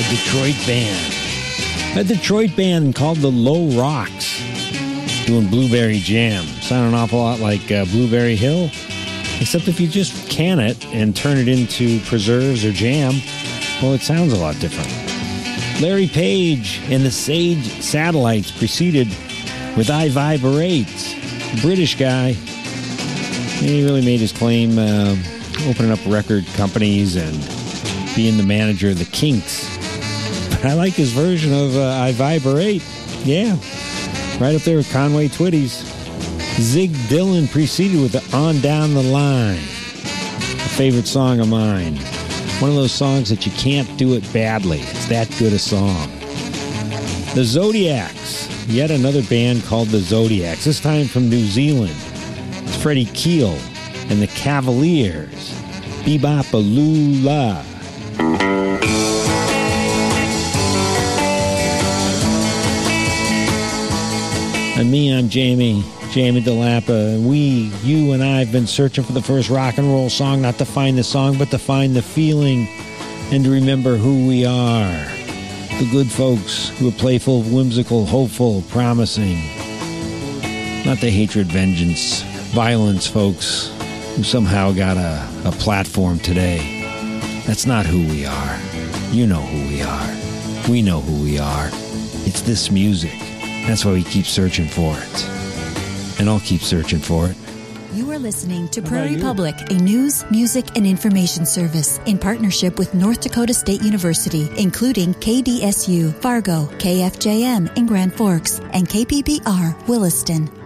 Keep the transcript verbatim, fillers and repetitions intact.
Detroit band. A Detroit band called the Low Rocks, doing Blueberry Jam. Sound an awful lot like uh, Blueberry Hill, except if you just can it and turn it into preserves or jam, well, it sounds a lot different. Larry Page and the Sage Satellites preceded with I Vibrate. British guy. And he really made his claim uh, opening up record companies and being the manager of the Kinks. But I like his version of uh, I Vibrate. Yeah, right up there with Conway Twitty's. Zig Dylan preceded with the On Down the Line. A favorite song of mine. One of those songs that you can't do it badly. It's that good a song. The Zodiacs. Yet another band called the Zodiacs. This time from New Zealand. It's Freddie Keel and the Cavaliers. Bebop-a-loo-la. And me, I'm Jamie, Jamie DeLappa. We, you and I have been searching for the first rock and roll song, not to find the song, but to find the feeling and to remember who we are. The good folks who are playful, whimsical, hopeful, promising. Not the hatred, vengeance, violence folks who somehow got a, a platform today. That's not who we are. You know who we are. We know who we are. It's this music. That's why we keep searching for it. And I'll keep searching for it. You are listening to Prairie Public, a news, music, and information service in partnership with North Dakota State University, including K D S U, Fargo, K F J M in Grand Forks, and K P B R, Williston.